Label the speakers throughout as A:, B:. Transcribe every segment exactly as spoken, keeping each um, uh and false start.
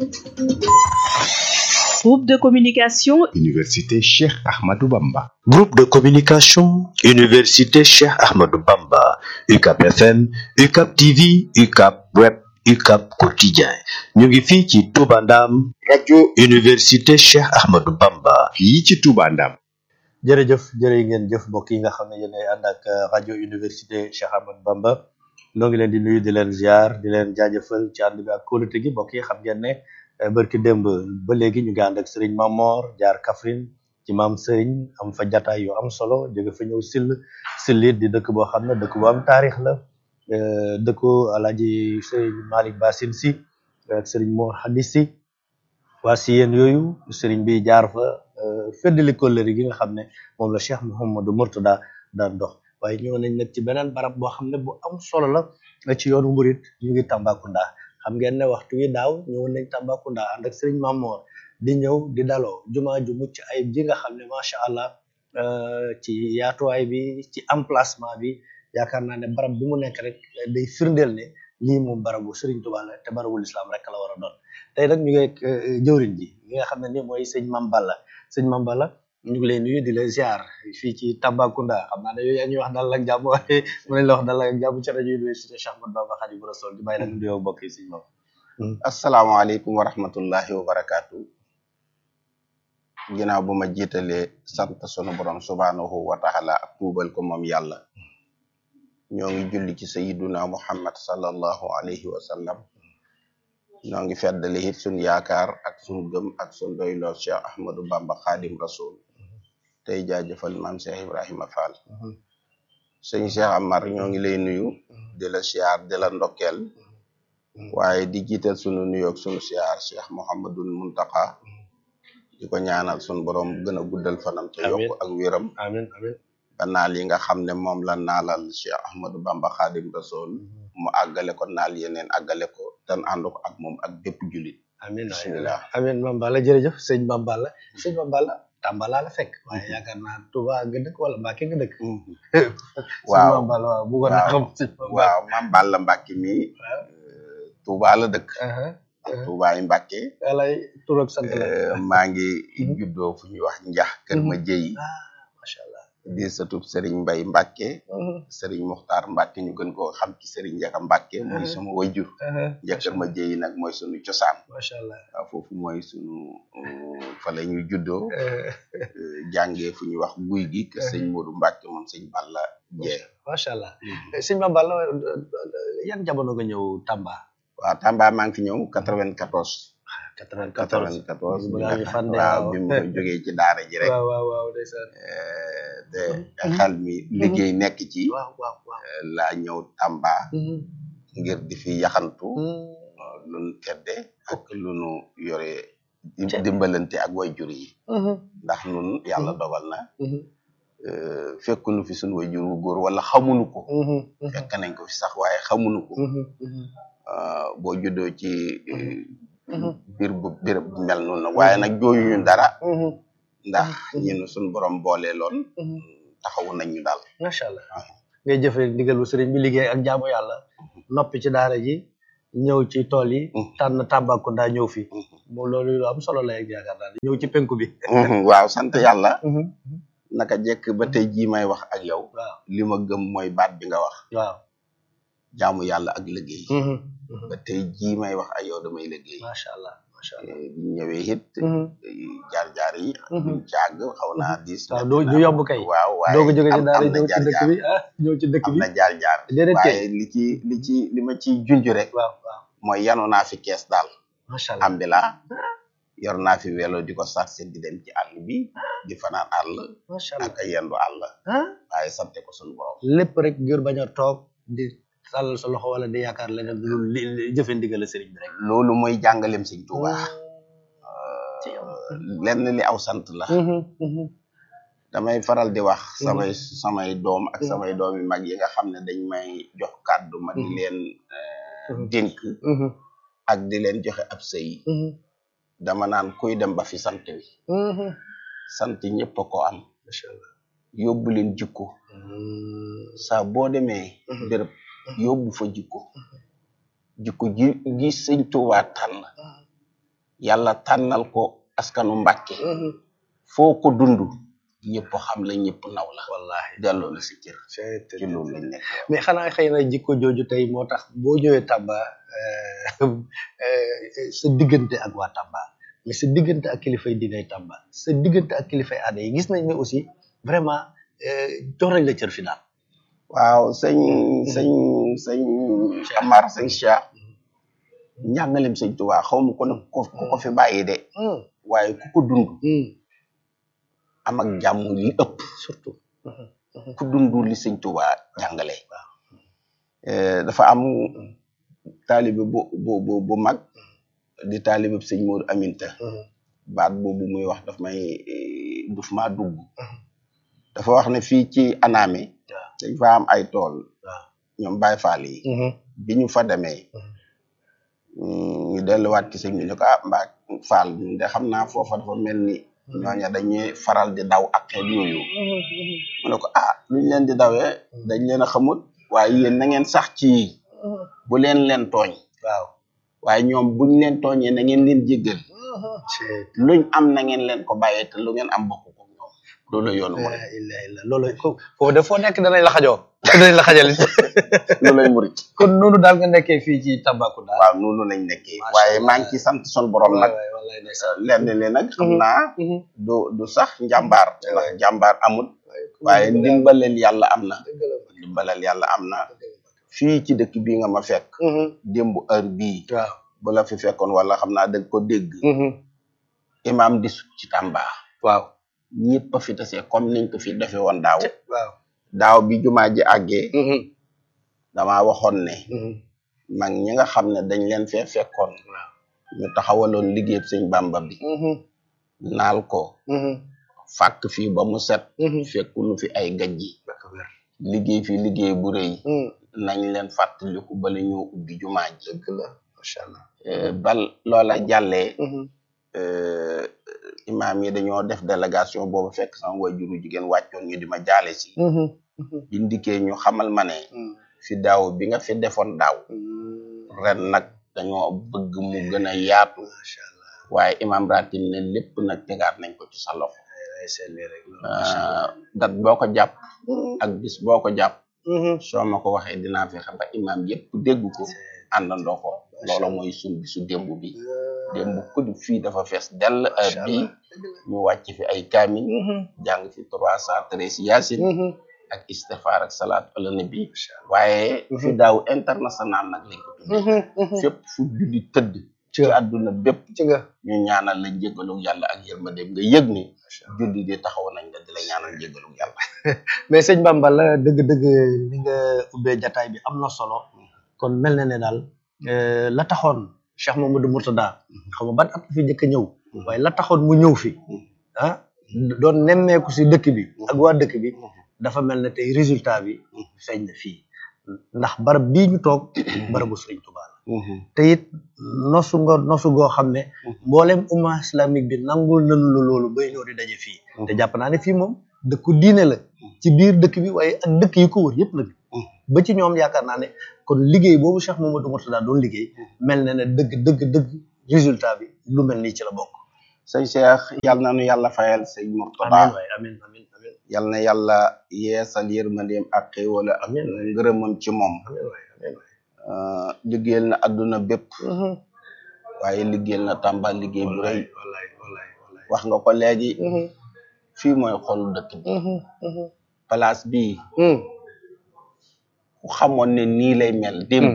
A: Groupe de communication
B: Université Cheikh Ahmadou Bamba.
C: Groupe de communication Université Cheikh Ahmadou Bamba. U C A P F M, U C A P T V, U C A P Web, U C A P Quotidien. ñu ngi fii ci Touba Ndam.
B: rajo
C: Université Cheikh Ahmadou Bamba.
B: fii ci Touba Ndam.
D: jërëjëf jërë ngeen jëf mbokk yi nga xam ne yéen ay ànd ak rajo Université Cheikh Ahmadou Bamba. noo ngi leen di nuyu di leen ziar di leen jaajëfal ci ànd bi ak kóolute gi mbokk yi xam ngeen ne barki démb ba léegi ñu ngi ànd ak Serigne Mamor jaar Kaffrine ci maam Serigne am fa jataay yu am solo jóge fa ñëw sill sillit di dëkk boo xam ne dëkk bu am taarix la dëkku Alaaji Serigne Malick Bassine Sy ak Serigne Mor Hadis Sy waa si yéen yooyu Serigne bi jaar fa feddali kóllëre gi nga xam ne moom la Cheikh Mouhamadou Mourtada daan dox waaye ñëw nañ nag ci beneen barab boo xam ne bu am solo la ci yoonu murit ñu ngi Tambacounda xam ngeen ne waxtu wi daaw ñëwoon nañ Tambacounda ànd ak Serigne Mamor di ñëw di daloo jumaa ju mucc ayib ji nga xam ne macha allah ci yaatuwaay bi ci emplacement bi yaakaar naa ne barab bi mu nekk rek day firndeel ne lii moom barabu Serigne Touba la te barabul islam rek la war a doon tey nag ñu ngi jëwriñ ji ñi nga xam ne ni mooy sëñ Mame Balla sëñ Mame Balla ñu ngi leen nuyu di leen ziar fii ci Tambacounda xam naa ne yooyu yaa ñuy wax dal ak jàmm waaye mën nañ la wax dal ak jàmm ci rajo Université Cheikh Ahmadou Bamba Khadimu Rasul di bàyyi la nuyoo mbokk yi sëñ Mame.
E: asalaamaaleykum wa rahmatullahi wa barakaatu. ginnaaw bu ma jiitalee sant sunu borom subhaanahu wa taala ak tuubal ko moom yàlla ñoo ngi julli ci sayiduna Muhammad sallallahu alayhi wa sallam ñoo ngi feddali it sunu yaakaar ak sunu gëm ak sunu doyloo Cheikh Ahmadou Bamba Khadim Rasul tey jaajëfal maam Cheikh Ibrahima Fall. sëñ Cheikh Amar ñoo ngi lay nuyu di la siyaar di la ndokkeel waaye di jiital sunu nuyoog sunu siyaar Cheikh Mouhamadul Muntaka di ko ñaanal sunu borom gën a guddal fanam te yokk ak wéram.
D: amiin amiin
E: ba naal yi nga xam ne moom la naalal Cheikh Ahmadou Bamba Khadim Rasul mu àggale ko naal yeneen àggale ko tan ànd ko ak moom ak bépp julit.
D: amiin
E: bismillah
D: amiin Mame Balla jërëjëf sëñ Mame Balla sëñ Mame Balla Tamba laa la fekk waaye yaakaar naa Touba nga dëkk wala Mbacke nga dëkk.
E: waaw
D: sëñ Mame Balla waaw bëggoon naa xam sëñ Mame Balla
E: waaw Mame Balla Mbacke mi Touba la dëkk. Touba yi Mbacke.
D: walay tur ak sant la.
E: maa ngi juddoo fu ñuy wax njax kër ma jëyi.
D: macha allah
E: di satub Serigne Mbaye Mbacke. Serigne Muxtaar Mbacke ñu gën koo xam ci Serigne Njaka Mbacke mooy sama wayjur. njëkkër ma jëyi nag mooy sunu cosaan.
D: macha allah
E: waaw foofu mooy sunu fa la ñuy juddoo. jàngee fu ñuy wax guy gi que sëñ Modou Mbacke moom sëñ Balla Dieng.
D: macha allah sëñ Mame Balla yan jamono nga ñëw Tamba.
E: waaw Tamba maa ngi fi ñëw quatre-vingt-quatorze.
D: quatre-vingt-quatorze
E: quatre-vingt-quatorze
D: fan
E: waaw bi mu jógee ci daara ji rek.
D: waaw waaw waaw ndeysaan.
E: te xel mi liggéey nekk ci.
D: waaw waaw waaw
E: laa ñëw Tamba. ngir di fi yaxantu. lu nu tedde ak lu nu yore dimbalante ak wayjur yi. ndax nun yàlla dogal na. fekkunu fi sunu wayjur wu góor wala xamunu ko. fekk nañ ko fi sax waaye xamunu ko. boo juddoo ci biir bu biir bu mel noonu waaye nag jooyuñu dara. ndax ñun suñu borom boole loon taxawu nañ ñu daal.
D: macha allah ngay jëfee ndigal bu sëriñ bi liggéey ak jaamu yàlla. noppi ci daara ji ñëw ci tool yi. tànn Tambacounda ñëw fi. moom loolu lu am solo la yaakaar naa ñëw ci penku bi.
E: waaw sant yàlla. naka jekk ba tey jii may wax ak yow.
D: waaw
E: li ma gëm mooy baat bi nga wax.
D: waaw
E: jaamu yàlla ak liggéey. ba tey jii may wax ak yow damay liggéey.
D: macha allah macha allah.
E: bi ñëwee it. jaar-jaar yi. duñ caag xaw naa diis.
D: waaw du du yomb kay.
E: waaw waaye
D: doo ko jógee ci
E: am
D: daara
E: am na
D: ñëw ci dëkk
E: jaar-jaar
D: bi ah ñëw ci dëkk
E: am
D: bi.
E: na jaar-jaar.
D: déedéet kay.
E: waaye li ci li ci li ma ciy junj rek.
D: waaw waaw
E: mooy yanu naa fi kees daal.
D: macha allah
E: alhamdulilah yor naa fi welo di ko sarse di dem ci àll bi di fanaan àll.
D: macha allah
E: ak a yendu àll.
D: ah
E: waaye sante ko suñu borom.
D: lépp rek ngir bañ a toog di sàllal sa loxo wala di yaakaar leneen lu li li jëfe ndigal sëriñ bi rek.
E: loolu mooy jàngaleem Sëñ Tuuba. lenn li aw sant la. damay faral di wax. samay samay doom ak samay doom yu mag yi nga xam ne dañ may jox kàddu ma di leen dénk. ak di leen joxe ab sëy. dama naan kuy dem ba fi sant wi. sant ñëpp a ko am.
D: macha allah
E: yóbbu leen jikko. saa boo demee. béréb yóbbu fa jikko. jikko ji gi Sëñ Tuubaa tànn yàlla tànnal ko askanu Mbàkke foo ko dund ñëpp xam la ñëpp naw la
D: wallahi
E: delloo la si cër ci loolu lañ nekk
D: mais xanaa xëy na jikko jooju tey moo tax boo ñëwee Tamba sa diggante ak waa Tamba mais sa diggante ak kilifay diinay Tamba sa diggante ak kilifay aada yi gis nañ ne aussi vraiment jox nañ la cër fi daal
E: waaw sëñ sëñ sëñ Amar sëñ Cheikh njàngalem sëñ Tuubaa xaw ma ko ne ko ko fi bàyyi de waaye ku ko dund am ak jàmm li ëpp
D: surtout
E: ku dund li sëñ Tuubaa jàngale dafa am taalibe bu bu bu bu mag di taalibe sëñ Moodu Aminta baat boobu muy wax daf may duf maa dugg dafa wax ne fii ci Anaame dañ fa am ay tool ñoom Baay Faal yi bi ñu fa demee ñu delluwaat ci sëñ bi ne ko ah mbaa Faal de xam naa foofa dafa mel ni ñooña dañuy faral di daw ak xeet yooyu mu ne ko ah luñ leen di dawee dañ leen a xamut waaye yéen na ngeen sax ci bu leen leen tooñ
D: waaw
E: waaye ñoom buñ leen tooñee na ngeen leen jéggal luñ am na ngeen leen ko bàyyee te lu ngeen am bokk ko ñoom loolu yoonu murit
D: illa illa loolu ko foofu de foo nekk danañ la xajoo danañ la xajal
E: looloy murit
D: kon noonu daal nga nekkee fii ci Tambacounda
E: waaw noonu lañ nekkee waaye maa ngi ci sant son borom nag lenn li nag xam naa du du sax njàmbaar ndax njàmbaar amul waaye ndimbalal yàlla am na ndimbalal yàlla am na fii ci dëkk bii nga ma fekk démb heure bii
D: waaw
E: bu la fi fekkoon wala xam naa dëgg ko dégg imam di sut ci Tamba
D: waaw
E: ñëpp a fi tasee comme niñ ko fi defee woon daaw
D: waaw
E: daaw bi jumaa ji àggee damaa waxoon ne mag ñi nga xam ne dañ leen fee fekkoon ñu taxawaloon liggéey sëñ Bamba bi naal ko fàkk fii ba mu set fekkunu fi ay gajji liggéey fi liggéey bu rëy nañ leen fàttaliku bala ñoo ubbi jumaa ji
D: dëgg la macha allah
E: bal loola jàllee imaam yi dañoo def délégation boobu fekk sama waajuru jigéen wàccoon ñu di ma jaale si bi ndikkee ñu xamal ma ne fi daaw bi nga fi defoon daaw ren nag dañoo bëgg mu gën a yaatu waaye imam ratib ne lépp nag tegaat nañ ko ci sa loxo dat boo ko jàpp ak bis boo ko jàpp soo ma ko waxee dinaa fexe ba imam yëpp dégg ko àndandoo ko loolu mooy suñ bisu démb bi démb ku di fii dafa fees dell heure bii ñu wàcc fi ay kaamin jàng fi trois cent treize yaasin ak istighfar ak salaat ala nabi waaye fi daaw international nag lañ ko tuddee fépp fu julli tëdd ci àdduna bépp
D: ci nga
E: ñu ñaanal la jéggalu yàlla ak yërmande nga yëg ni julli di taxaw nañ la di la ñaanal jéggalu yàlla
D: mais sëñ Bamba la dëgg-dëgg li nga ubbee jataay bi am na solo kon mel na ne daal la taxoon Cheikh Mamadou Mourtada xam nga ban at fi njëkk a ñëw waaye la taxoon mu ñëw fi ah doon nemmeeku si dëkk bi ak waa dëkk bi dafa mel ne tey résultat bi feeñ na fii ndax barab bii ñu toog barabu Sëriñ Tuubaa la te it nosu nga nosu goo xam ne mboolem umma islamique bi nangul nañu la loolu bay ñëw di daje fii te jàpp naa ne fii moom dëkku diine la ci biir dëkk bi waaye ak dëkk yi ko wër yëpp nag ba ci ñoom yaakaar naa ne kon liggéey boobu Cheikh Mamadou Mourtada doon liggéey mel na ne dëgg dëgg dëgg résultat bi lu mel nii ci la bokk
E: sëñ Cheikh yal na nu yàlla fayal sëñ Mourtada
D: amiin waay amiin amiin amiin
E: yal na yàlla yeesal yërmandeem ak xéewala ak ngërëmam ci moom liggéeyal na adduna bépp waaye liggéeyal na Tamba liggéey bu rëy wax nga ko léegi fii mooy xolu dëkk bi place bii ku xamoon ne nii lay mel démb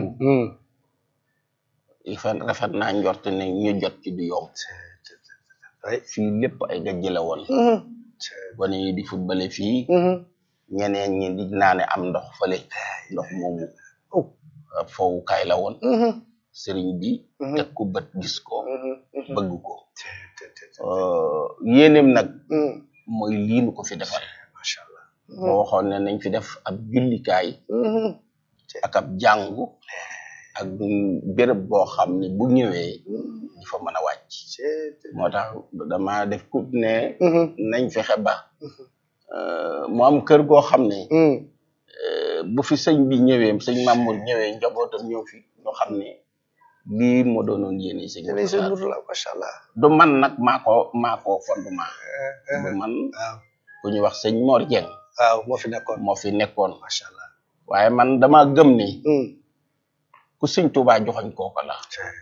E: rafet rafet naa njort ne ñu jot ci du yomb fii lépp ay gajji la woon gone yi di footballé fii ñeneen ñi di naane am ndox fële ndox moomu fowukaay la woon sëriñ bi teg ko bët gis ko bëgg ko yéenem nag mooy lii nu ko fi defal
D: macha allah
E: moo waxoon ne nañ fi def ab jullikaay ak ab jàngu ak béréb boo xam ne bu ñëwee di fa mën a wàcc moo tax dama def kut ne nañ fexe ba mu am kër goo xam ne bu fi sëñ bi ñëwee sëñ Mamour ñëwee njabootam ñëw fi ñoo xam ne lii moo doonoon yéene sëñ
D: jërëjëf sëñ
E: Murtala
D: Murtala macha allah.
E: du man nag maa ko maa ko fondement du man
D: waaw
E: ku ñuy wax sëñ Mor Dieng
D: waaw moo fi nekkoon
E: moo fi nekkoon
D: macha allah.
E: waaye man dama gëm ni
D: Hmm.
E: ku sëñ Tuubaa joxoñ kooka la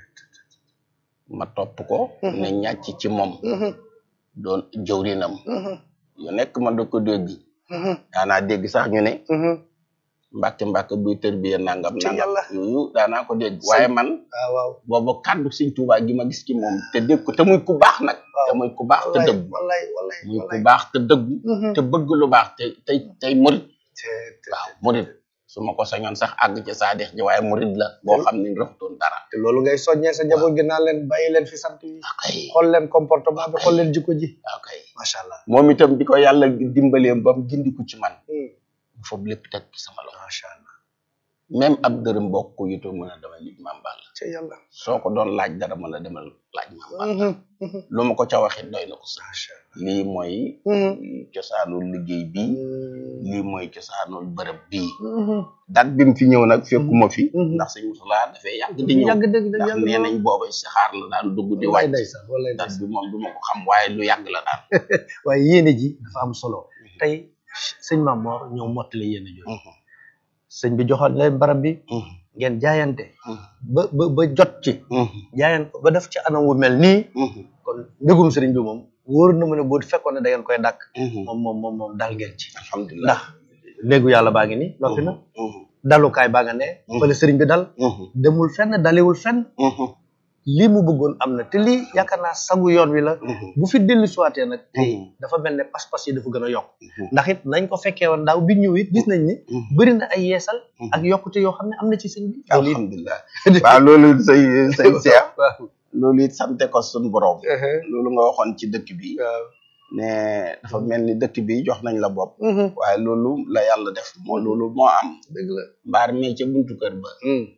E: ma topp ko ne ñàcc ci moom
D: Mhm.
E: doon jëwrinam
D: Mhm.
E: yu nekk man da ko dégg
D: Mhm.
E: daanaa dégg sax ñu ne
D: Mhm.
E: mbàkke mbàkke buy tërbiya nangam
D: Ci
E: nangam
D: yàlla.
E: yooyu daanaa ko dégg waaye man
D: waaw waaw.
E: booba kàddu sëñ Tuubaa gi ma gis ci moom te dégg ko te muy ku baax nag te muy ku baax te
D: wallaay
E: dëgg
D: wallaay wallaay
E: muy ku
D: wallaay.
E: baax te dëgg
D: Mhm.
E: te bëgg lu baax te tey tey murit
D: te- te-
E: waaw murit su ma ko sañoon sax àgg ci saadix ji waaye murit la boo xam ne rafetoon dara
D: te loolu ngay soññee sa njaboot gi naan leen bàyyi leen fi sant yi
E: akay
D: xool leen comportement bi xool leen jikko ji
E: akay
D: macha allah.
E: moom itam bi ko yàlla dimbalee ba mu gindiku ci man
D: Hmm.
E: foofu lépp teg ci sama loxo
D: macha allah.
E: même ab dërëm bokk ko yitu mën a damay nit Mame Balla
D: ci yàlla.
E: soo ko doon laaj dara mën a demal laaj Mame Balla
D: Mhm. Mhm.
E: lu ma ko ca waxit doy na ko sax
D: macha allah.
E: lii mooy
D: Mhm.
E: cosaanul liggéey bi
D: Hmm.
E: lii mooy cosaanul bërëb bii
D: Mhm.
E: dat bi mu fi ñëw nag fekkuma fi
D: Mhm.
E: ndax sëñ Murtala dafay yàgg di ñëw
D: yàgg dëgg dëgg
E: ndax
D: yàgg
E: nee
D: lool.
E: nañ booba saxaar la daan dugg di
D: wallaay
E: wàcc
D: ndeysaan wallaay
E: dat
D: ndeysaan.
E: bi moom du ma ko xam waaye lu yàgg la daan
D: waaye yéene ji dafa am solo tey sëñ Mame Mor ñëw mottali yéene jooju sëñ bi joxoon leen barab bi ngeen jaayante ba ba ba jot ci jaayante ko ba def ci anam wu mel nii kon mbégum sëriñ bi moom wóor na ma ne boo fekkoon ne da ngeen koy dàkk moom moom moom moom dal ngeen ci
E: alhamdulilah
D: ndax néegu yàlla baa ngi nii noppi na dalukaay baa nga ne fële sëriñ bi dal demul fenn daliwul fenn lii mu bëggoon am na te lii yaakaar naa sagu yoon wi la bu fi dellu siwaatee nag tey dafa mel ne pas-pas yi dafa gën a yokk ndax it nañ ko fekkee woon daaw bi ñëw it gis nañ ni bëri na ay yeesal ak yokkute yoo xam ne am na ci sëñ bi loolu it
E: alhamdulilah waaw loolu say say seex loolu it sante ko suñ borom loolu nga waxoon ci dëkk bi ne dafa mel ni dëkk bi jox nañ la bopp waaye loolu la yàlla def moo loolu moo am
D: dëgg la
E: mbaar mi ca buntu kër ba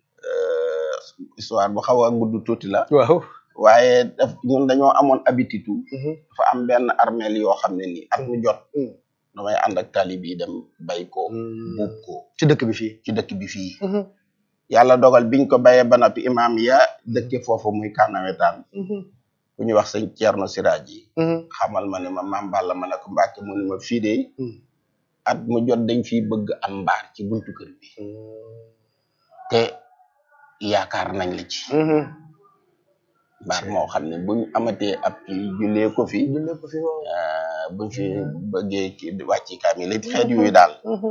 E: histoire bu xaw a gudd tuuti la
D: waaw
E: waaye daf ñun dañoo amoon habitude dafa am benn armeel yoo xam ne nii at mu jot damay ànd ak talib yi dem bay ko buub ko
D: ci dëkk bi fii
E: ci dëkk bi fii yàlla dogal biñ ko bayee ba noppi imaam ya dëkke foofu muy kanawetaan ku ñuy wax sëñ Ceerno Siraaj yi xamal ma ne ma Mame Balla ma ne ko Mbàkke mu ne ma fii de at mu jot dañ fiy bëgg am mbaar ci buntu kër bi te yaakaar nañ la ci mbaar moo xam ne buñ amatee ab ci jullee ko fi
D: jullee ko fi waaw
E: buñ fi bëggee ci wàcci kaamil it xeet yooyu daal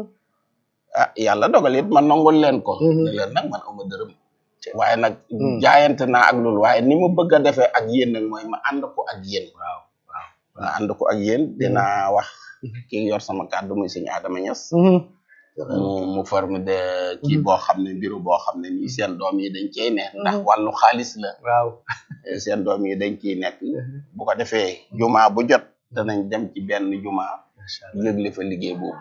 E: ah yàlla dogal it man nangul leen ko ne leen nag man ama dërëm waaye nag jaayante naa ak loolu waaye ni mu bëgg a defee ak yéen nag mooy ma ànd ko ak yéen waaw waaw ma ànd ko ak yéen dinaa wax ki yor sama kàddu muy sëñ Adama Ñas mu mu forme de kii boo xam ne bureau boo xam ne nii seen doom yi dañ cey ne ndax wàllu xaalis la
D: waaw
E: seen doom yi dañ ciy nekk bu ko defee juma bu jot danañ dem ci benn juma yëgle fa liggéey boobu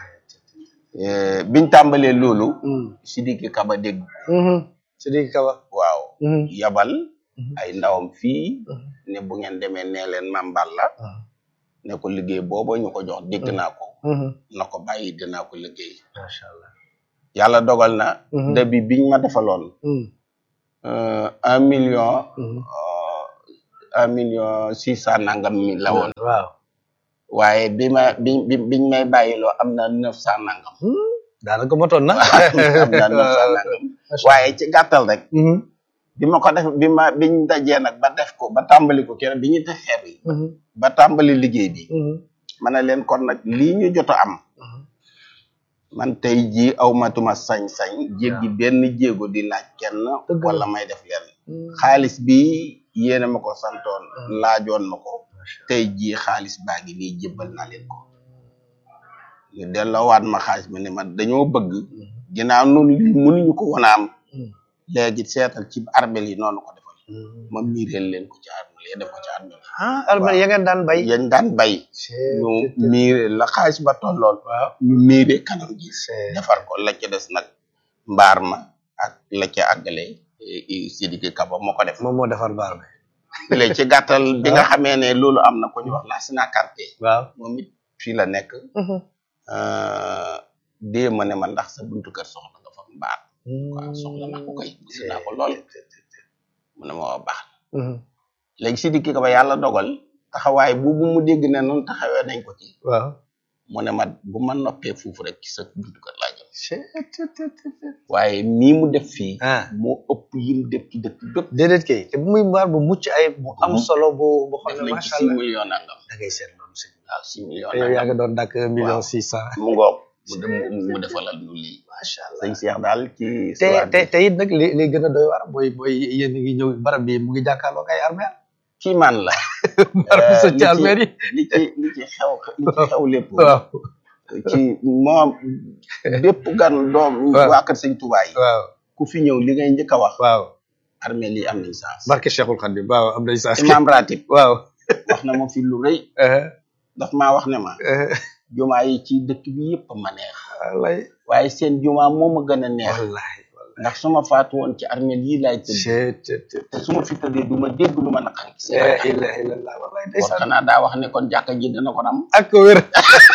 E: biñ tàmbalee loolu Sidiki Kaba dégg
D: Sidiki Kaba
E: waaw yabal ay ndawam fii ne bu ngeen demee nee leen Mame Balla ne ko liggéey boobu ñu ko jox dégg naa ko na ko bàyyi dinaa ko liggéey
D: macha allah
E: yàlla dogal na début biñ ma defaloon un million un million six cent nangam mi la woon
D: waaw
E: waaye bi ma bi biñ may bàyyiloo am na neuf cent nangam
D: daanaka motoon na
E: am na neuf cent nangam waaye ci gàttal rek bi ma ko def bi ma biñ dajee nag ba def ko ba tàmbali ko kenn bi ñu def xeer yi ba tàmbali liggéey bi ma ne leen kon nag lii ñu jot a am man tey jii aw matuma sañ-sañ jéggi benn jéego di laaj kenn wala may def leen xaalis bi yéena ma ko santoon laajoon ma ko tey jii xaalis baa ngi nii jébbal naa leen ko ñu delloowaat ma xaalis bi ne ma dañoo bëgg ginnaaw noonu lii mënuñu ko woon a am léegi seetal ci armel yi noonu ko defal ma miireel leen ko ci armel yi def ko ci armel yi
D: ah armel ya ngeen daan bay
E: yañ daan bay ñu miire la xaalis ba tollool ñu miire kanam gi defar ko la ca des nag mbaar ma ak la ca àggale Sidiki Kaba moo ko def
D: moom moo defar mbaar bi
E: léegi ci gàttal bi nga xamee ne loolu am na ko ñu wax la Sina Kanté
D: waaw
E: moom it fii la nekk dee ma ne ma ndax sa buntu kër soxla nga fa mbaar waaw soxla naa ko koy gis naa ko lool mu ne ma waa baax léegi si dikki ko ba yàlla dogal taxawaay boobu mu dégg ne noonu taxawee nañ ko ci
D: waaw
E: mu ne ma bu ma noppee foofu rek ci sa buntu kër laa jëm waaye mii mu def fii moo ëpp yim def ci dëkk bépp
D: déedéet kay te bu muy mbaar bu mucc ay bu am solo bu bu xam ne
E: def nañ ci
D: macha
E: six
D: allah
E: millions nangam
D: da ngay seet loolu sëñ
E: waaw six millions
D: te yow yaa
E: nangam
D: ngi doon dàkk un million six cent
E: mu ngoog mu dem mu defalal ñu lii
D: macha allah
E: sëñ Cheikh daal ci
D: te
E: soir
D: te te it nag li li gën a doy war mooy mooy yéen a ngi ñëw barab bi mu ngi jàkkaarloo ay armée
E: kii man la
D: barab bi sa ci armée yi
E: li ci li ci xew li ci xew lépp
D: waaw
E: ci moom bépp gan doom
D: waaw.
E: waa kër sëñ Touba yi
D: waaw
E: ku fi ñëw li ngay njëkk a wax
D: waaw
E: armée lii am nañ sens
D: barke Cheikhul Khadim waaw am nañ saa
E: imam ratib
D: waaw
E: wax na ma fi lu rëy daf maa wax ne ma jumaa yi ci dëkk bi yëpp ma neex
D: wallahi
E: waaye seen jumaa moo ma gën a neex
D: wallahi
E: ndax su ma faatu woon ci armée lii laay tëdd te su ma fi tëddee du ma dégg lu ma naqari ci seen
D: la ilaha illallah wallahi
E: kon
D: ndeysaan
E: xanaa daa wax ne kon jàkka ji dana ko ram
D: ak ko wér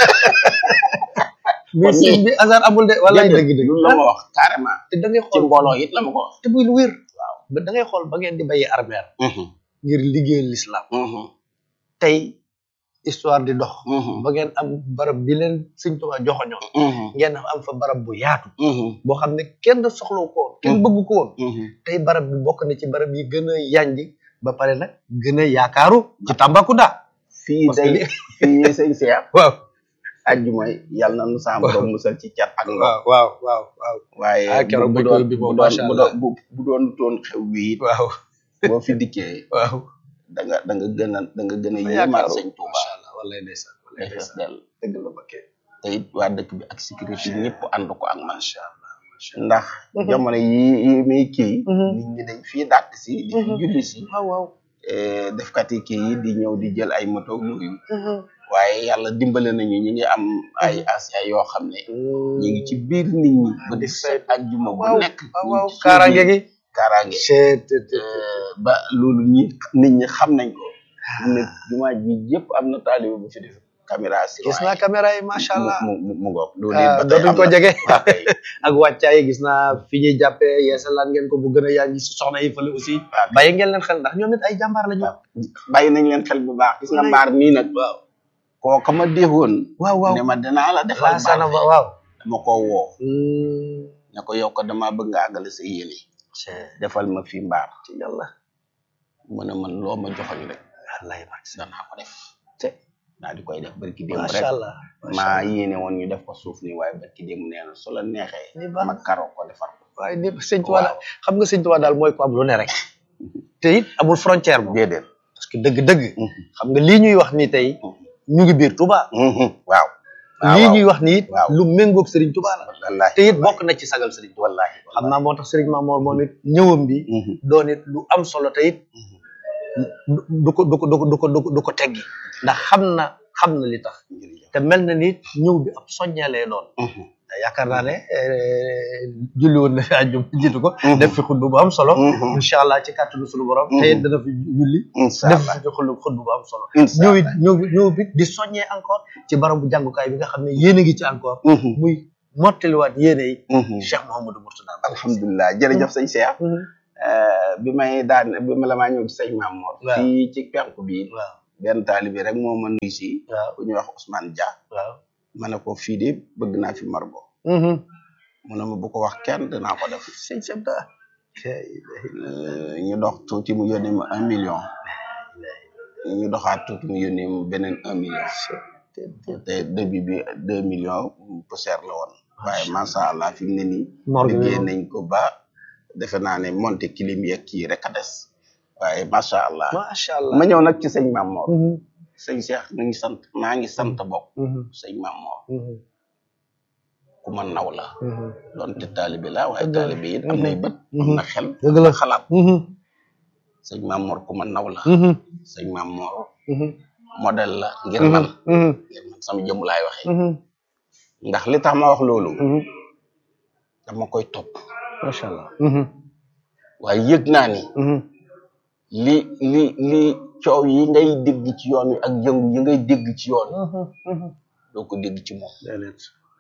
D: mais sëñ bi hasard amul de wallahi dëgg dëgg
E: lu la ma wax carrément
D: te da ngay
E: ci
D: xool
E: mbooloo it la ma ko wax
D: te muy lu wér waaw ba da ngay xool ba ngeen di bayi armère ngir liggéeyal l'islam tey histoire di dox ba ngeen am barab bi leen sëñ Tuubaa joxoñoon ngeen am fa barab bu yaatu boo xam ne kenn soxlaw ko woon kenn bëgg ko woon tey barab bi bokk na ci barab yi gën a yanji ba pare nag gën a yaakaaru ci Tambacounda
E: fii day fii sëñ Cheikh
D: waaw
E: ajjuma yàlla na nu sa borom musal ci cat ak ndox
D: waaw waaw waaw waaw
E: waaye
D: ah keroog
E: bu
D: bu
E: doon
D: bi
E: bu
D: moom
E: doon
D: macha
E: bu
D: allah
E: doon bu doon toon xew wi it
D: waaw
E: boo fi dikkee
D: waaw
E: da nga da nga gën a da nga gën a yéemaat sëñ Touba
D: macha allah wallahi ndeysaan wallahi
E: day fees
D: ndeysaan
E: dell
D: dëgg la bakkee
E: te it waa dëkk bi ak sécurité ñëpp ànd ko ak man
D: macha allah
E: ndax jamono yi yi muy kii nit ñi dañ fii dàtt si di fi julli si
D: waaw waaw
E: defkati kii yi di ñëw di jël ay moto yooyu waaye yàlla dimbale nañu ñi ngi am ay asia yoo xam ne ñi ngi ci biir nit ñi ba di seet ajjuma bu nekk
D: waaw kaaraange gi
E: kaaraange ba loolu ñi nit ñi xam nañ ko ne jumaa ji yëpp am na taalibe bu fi def caméra si
D: gis naa caméra yi macha allah
E: mu mu mu ngoog loolu it ba tey
D: dootuñ
E: am
D: ko
E: na
D: jege
E: waa kay
D: ak wàccaay gis naa fi ñuy jàppee yeesalaan ngeen ko bu gën a yaa ngi soxna yi fële aussi
E: waaw kay.
D: bàyyi ngeen leen xel ndax ñoom it ay jàmbaar la ñu
E: bàyyi nañ leen xel bu baax gis nga mbaar mii nag
D: waaw
E: kooka ma déxoon
D: waaw waaw
E: ne ma dinaa la defal
D: laa sana
E: mbaar
D: ba waaw
E: dama ko woo ne ko yow ko dama bëgg nga àggale sa yéene defal ma fi mbaar
D: ci yàlla
E: mu ne man loo ma joxoñ rek
D: wallahi
E: danaa ko def te naa di koy def barki démb rek
D: macha allah
E: maa yéene woon ñu def ko suuf ni waaye barki démb nee na su la neexee
D: Ni baax.
E: ma karo ko defar ko
D: waaye ni sëñ Tuubaa daal xam nga sëñ Tuubaa daal mooy ko am lu ne rek te it amul frontière moom
E: déedéet
D: parce que dëgg-dëgg xam nga lii ñuy wax nii tey ñu ngi biir Touba
E: waaw
D: lii ñuy wax nii it
E: waaw.
D: lu méngoog Serigne Touba la
E: wallaahi
D: te it bokk na ci sagal Serigne Touba
E: wallaahi
D: xam naa moo tax Serigne Mamour moom it ñëwam bi doon it lu am solo te it du ko du ko du ko du ko du ko du ko teggi ndax xam na xam na li tax te mel na nit ñëw bi ab soññalee doon yaakaar naa ne julli woon na fi àjjum jiitu ko def fi xutba bu am solo incha allah ci kàttanu suñu borom te it dana fi julli def fi xutba xutba bu am solo ñëw it ñëw ñëw bi di soññee encore ci barabu jàngukaay bi nga xam ne yéen a ngi ci encore muy mottaliwaat yéene yi Cheikh Mouhamadou Mourtada
E: alhamdulilah jërëjëf sëñ Cheikh bi may daan bi ma la maa ñëw ci sëñ Mamour fii ci penku bi
D: waaw
E: benn taalibi rek moo ma nuyu si
D: waaw
E: ku ñuy wax Ousmane Dia
D: waaw
E: ma ne ko fii de bëgg naa fi margo mu ne ma bu ko wax kenn dinaa ko def
D: sëñ Sebda
E: ñu dox tuuti mu yónnee ma un million ñu doxaat tuuti mu yónnee ma beneen un million te début bi deux millions poussière la woon waaye macha allah fi mu ne nii liggéey nañ ko ba defe naa ne monté clim yeeg kii rek a des waaye macha allah
D: macha allah
E: ma ñëw nag ci sëñ Mamour sëñ Cheikh ñu ngi sant maa ngi sant bokk sëñ Mamour ku ma naw la doonte taalibe la waaye taalibe it am nay bët am na xel am na xalaat sëñ Mamour ku ma naw la sëñ Mamour modèle la ngir man ngir man sama jëmm laay waxee ndax li tax ma wax loolu dama koy topp
D: macha allah
E: waaye yëg naa ni li li li coow yi ngay dégg ci yoon wi ak yëngu yi ngay dégg ci yoon wi doo ko dégg ci moom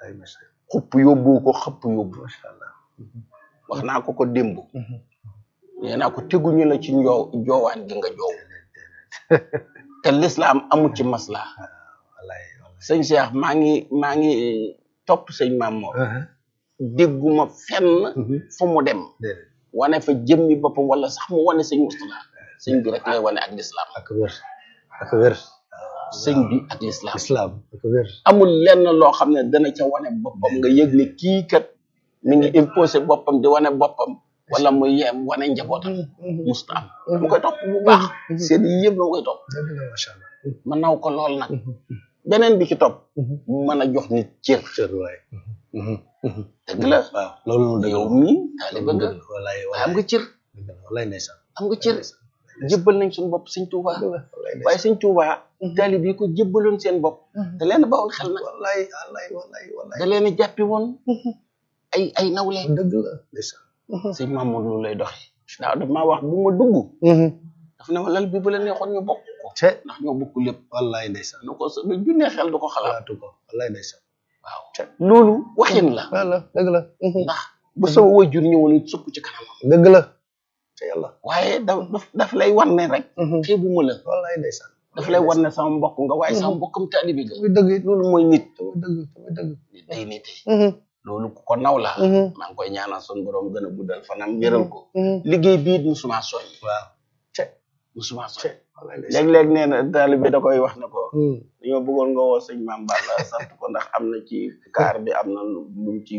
E: xupp yóbbu ko xëpp yóbbu wax naa ko ko démb nee naa ko teguñu la ci njoow joowaan gi nga joow te l'islam amul ci masla
D: wallaay
E: sëñ Cheikh maa ngi maa ngi topp sëñ Mamour dégguma fenn fu mu dem wane fa jëmmi boppam wala sax mu wane sëñ Moustapha sëñ bi rek lay wane ak l'islam
D: ak wér ak wér
E: sëñ bi ak l'islam
D: islam ak wér
E: amul lenn loo xam ne dana ca wane boppam nga yëg ne kii kat mi ngi imposé boppam di wane boppam wala muy yem wane njabootam musta am mu koy topp bu baax seen yi yëpp mu koy topp
D: macha allah
E: ma naw ko lool nag beneen bi ci topp mën a jox nit cër
D: cër waay
E: dëgg la
D: waaw loolu
E: yow mii taaliba nga
D: wallaay
E: waaye am nga cër
D: wallaay ndeysaan
E: am nga cër jébbal nañ suñu bopp sëñ Touba waaye sëñ Touba taalib yi ko jébbaloon seen bopp da leen bawul xel nag
D: wallaay wallaay wallaay wallaay
E: da leen jàppi woon ay ay nawle
D: dëgg la ndeysaan
E: sëñ Mamour loolu lay doxee daaw daf maa wax bu ma dugg daf ne ma lal bi bu la neexoon ñu bokk ko ndax ñoo bokk lépp
D: wallaay ndeysaan
E: nu ko lu junnee xel du ko xalaat
D: ko wallaay ndeysaan
E: waaw loolu waxin la
D: wala dëgg la
E: ndax ba sama wajur ñëwoon sukk ci kanamam
D: dëgg la te yàlla
E: waaye da daf lay wan ne rek xeebu ma la
D: wallaay ndeysaan
E: daf lay wan ne sama mbokk nga waaye sama mbokkam taalibi nga
D: muy dëgg
E: loolu mooy nit
D: dëgg muy dëgg
E: day nite loolu ku ko naw la maa ngi koy ñaanal sun borom gën a guddal fanam wéral ko liggéey biit musuma soñ
D: waaw
E: te musuma soñ léeg-léeg nee na taalibe da koy wax ne ko dañoo bëggoon nga woo sëñ Mame Balla sant ko ndax am na ci kaar bi am na lu mu ci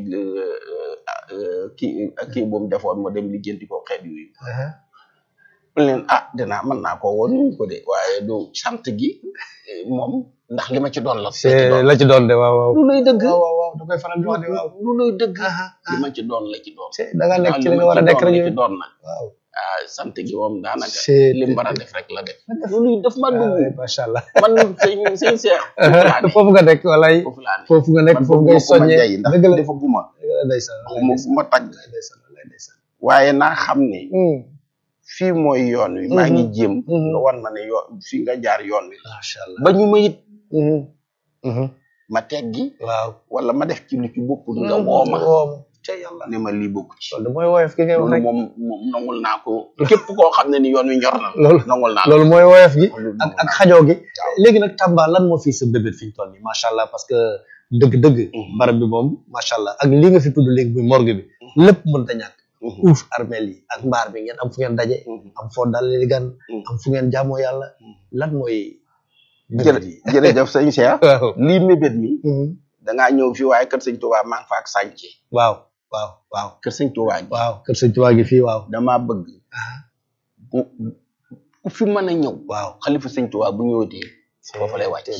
E: kii kii bu mu defoon ma dem lijjanti ko xeet yooyu leen ah dinaa mën naa ko woon ñu ko de waaye du sant gi moom ndax li ma ci doon la
D: la ci doon de waaw waaw
E: lu lay dëgg
D: waaw waaw da koy faral di wax de waaw
E: lu lay dëgg li ma ci doon la ci doon
D: da nga nekk ci li nga war a nekk rek
E: ci doon nag
D: waaw
E: ah sant gi moom daanaka li mu war a def rek la def loolu daf ma dugg
D: macha allah
E: man sëñ sëñ Cheikh
D: foofu nga nekk walay
E: foofu laa ne
D: foofu nga nekk foofu ngay soññee
E: dëgg la dafa guma
D: ndeysaan
E: ma fu ma tagg waaye naa xam ne fii mooy yoon wi maa ngi jéem nga wan ma ne yoon fii nga jaar yoon wi
D: macha allah
E: ba ñu ma it ma teggi
D: waaw
E: wala ma def ci lu ci bokkul nga woo ma
D: ca yàlla
E: ne ma lii bokk ci
D: loolu mooy woyof gi ngay wax rek
E: moom moom nangul naa ko képp koo xam ne ni yoon wi ñor na
D: loolu
E: nangul naa
D: loolu mooy woyof gi ak ak xajoo gi léegi nag Tamba lan moo fii sa bébét fi ñu toll nii macha allah parce que dëgg-dëgg barab bi moom macha allah ak li nga fi tudd léegi muy morgue bi lépp mën ta ñàkk uuf armeel yi ak mbaar bi ngeen am fu ngeen daje am foo dalali gan am fu ngeen jaamoo yàlla lan mooy
E: jërëjëf sëñ Cheikh lii mébét mi dangaa ñëw fii waaye kër sëñ Touba maa ngi fa ak sànci
D: waaw waaw waaw
E: kër sëñ Touba gi
D: waaw kër sëñ Touba gi fii waaw
E: damaa bëgg bu ku fi mën a ñëw
D: waaw
E: xalifa sëñ Touba bu ñëwatee foofu lay wàcc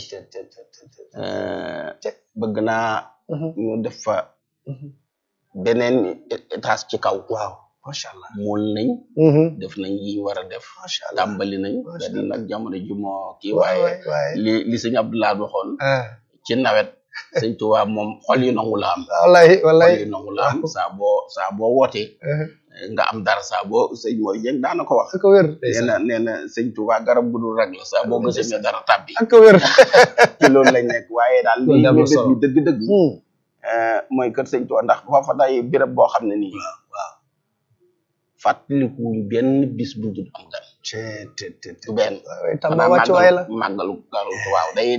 E: bëgg naa ñu def fa beneen étage ci kaw
D: waaw macha allah
E: mool nañ def nañ yi ñu war a def
D: macha allah
E: tàmbali nañ da nag jamono ji moo kii waaye li li sëñ Abdoulaye waxoon ci nawet sëñ Touba moom xol yu nangu la am
D: wallahi wallahi
E: xol yu nangu la am saa boo saa boo wootee nga am dara saa boo sëñ mooy jëng daana ko wax
D: ak wér
E: nee na nee na sëñ Touba garab bu dul rek la saa boo gisee ne dara tàbbi
D: ak wér
E: ci loolu lañ nekk waaye daal lii mébét bi dëgg-dëgg mooy kër sëñ Touba ndax foofa day béréb boo xam ne nii
D: waaw
E: fàttalikuñ benn bis bu dul am gan
D: te te te
E: du benn
D: Tamba wàcc waay la
E: màggalu galu waaw day